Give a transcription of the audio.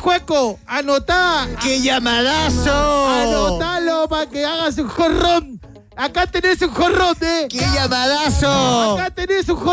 Jueco, anotá. ¡Qué llamadazo! Anotalo para que hagas un jorrón. Acá tenés un jorrón, ¡Qué llamadazo! Acá tenés un jorrón.